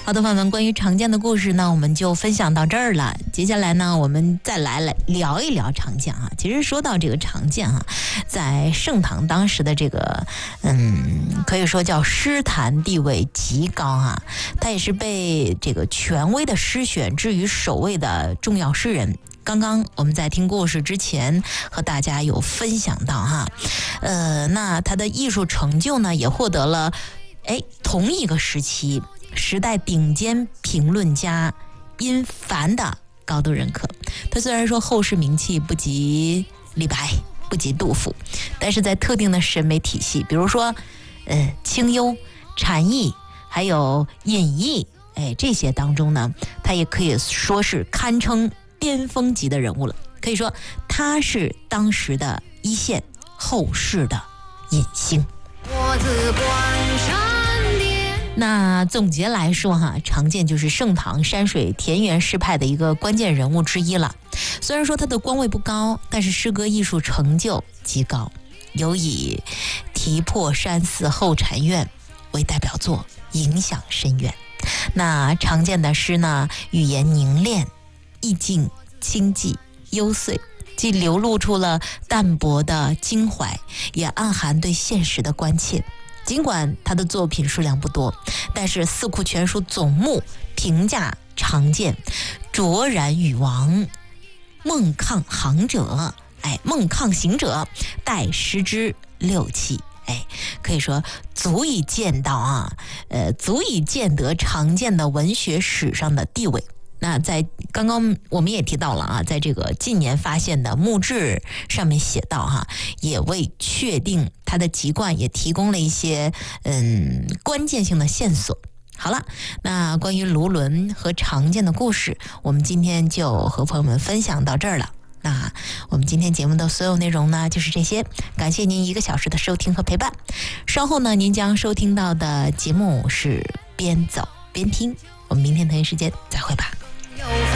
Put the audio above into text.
好的，朋友们，关于常见的故事呢，我们就分享到这儿了。接下来呢，我们再来聊一聊常见啊。其实说到这个常见啊，在盛唐当时的这个可以说叫诗坛地位极高啊，他也是被这个权威的诗选置于首位的重要诗人。刚刚我们在听故事之前和大家有分享到哈，那他的艺术成就呢，也获得了同一个时期时代顶尖评论家殷凡的高度认可。他虽然说后世名气不及李白，不及杜甫，但是在特定的审美体系，比如说清幽、禅意还有隐逸这些当中呢，他也可以说是堪称巅峰级的人物了。可以说他是当时的一线，后世的隐星。我自关山巅。那总结来说哈，常见就是盛唐山水田园诗派的一个关键人物之一了。虽然说他的官位不高，但是诗歌艺术成就极高，有以题破山寺后禅院为代表作，影响深远。那常见的诗呢，语言凝练，意境清寂幽邃，既流露出了淡泊的襟怀，也暗含对现实的关切。尽管他的作品数量不多，但是《四库全书总目》评价常见卓然与王，孟抗行者，孟抗行者，待诗之六气。可以说足以见到足以见得常见的文学史上的地位。那在刚刚我们也提到了在这个近年发现的墓志上面写到也为确定他的籍贯也提供了一些关键性的线索。好了，那关于卢纶和常见的故事，我们今天就和朋友们分享到这儿了。那我们今天节目的所有内容呢，就是这些。感谢您1个小时的收听和陪伴。稍后呢，您将收听到的节目是边走边听。我们明天同一时间再会吧。